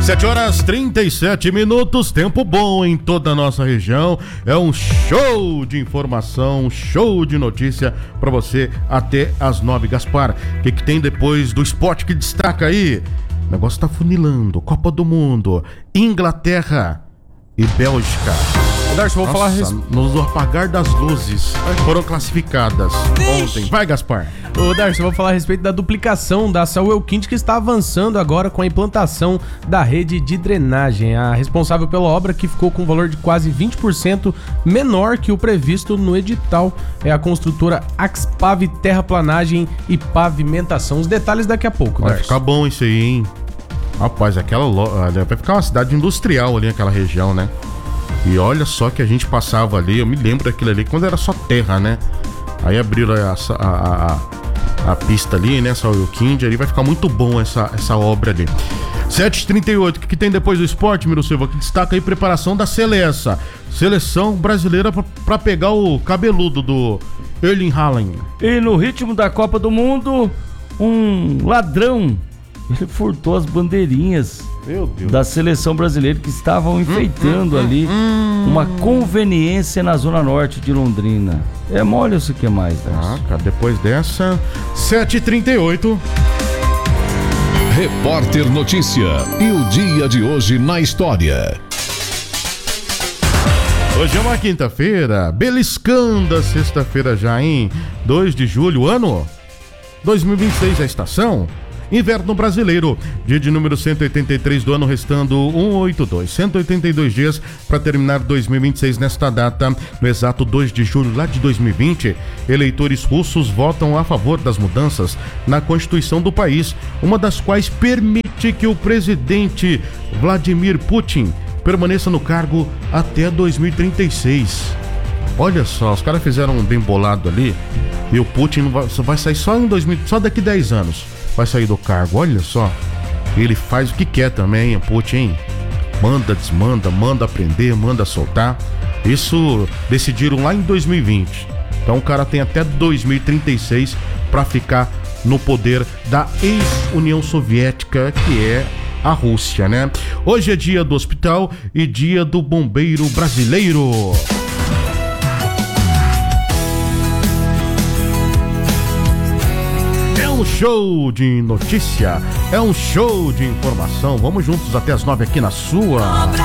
7h37, tempo bom em toda a nossa região. É um show de informação, um show de notícia pra você até as 9. Gaspar, o que tem depois do esporte que destaca aí? O negócio tá funilando. Copa do Mundo, Inglaterra e Bélgica. Darcio, vou falar nos apagar das luzes foram classificadas ontem. Vai, Gaspar. Ô, Darcio, vou falar a respeito da duplicação da Saúl Elquinte, que está avançando agora com a implantação da rede de drenagem. A responsável pela obra, que ficou com um valor de quase 20% menor que o previsto no edital, é a construtora Axpave Terraplanagem e Pavimentação. Os detalhes daqui a pouco, Vai Darcio. ficar bom isso aí, hein? Rapaz, vai ficar uma cidade industrial ali naquela região, né? E olha só que a gente passava ali, eu me lembro daquilo ali, quando era só terra, né? Aí abriram a pista ali, né? Saúl Elquinte, ali vai ficar muito bom essa obra ali. 7h38, o que tem depois do esporte, Miro Silva? Que destaca aí preparação da seleção brasileira pra pegar o cabeludo do Erling Haaland. E no ritmo da Copa do Mundo, um ladrão, ele furtou as bandeirinhas da seleção brasileira que estavam enfeitando ali uma conveniência na zona norte de Londrina. É mole isso que é mais, cara, depois dessa, 7h38. Repórter Notícia e o dia de hoje na história. Hoje é uma quinta-feira, beliscando a sexta-feira já, hein? 2 de julho, ano 2026, a estação Inverno Brasileiro, dia de número 183 do ano, restando 182 dias para terminar 2026. Nesta data, no exato 2 de julho lá de 2020, eleitores russos votam a favor das mudanças na Constituição do país, uma das quais permite que o presidente Vladimir Putin permaneça no cargo até 2036. Olha só, os caras fizeram um bem bolado ali e o Putin vai sair só daqui 10 anos. Vai sair do cargo, olha só. Ele faz o que quer também, Putin. Manda, desmanda, manda prender, manda soltar. Isso decidiram lá em 2020. Então o cara tem até 2036 para ficar no poder da ex-União Soviética, que é a Rússia, né? Hoje é dia do hospital e dia do bombeiro brasileiro. Um show de notícia, é um show de informação. Vamos juntos até as 9 aqui na sua